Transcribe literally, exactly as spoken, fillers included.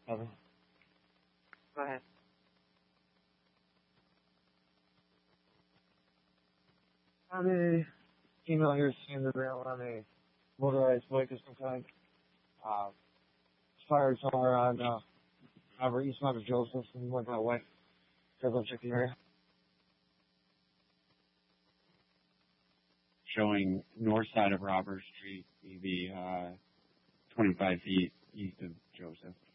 Okay. Go ahead. Found a female here standing around on a motorized bike of some kind. Uh, fired somewhere on uh, over East Mount of Joseph and went that way. Go check the area. Showing north side of Robert Street, maybe uh, twenty-five feet east of Joseph.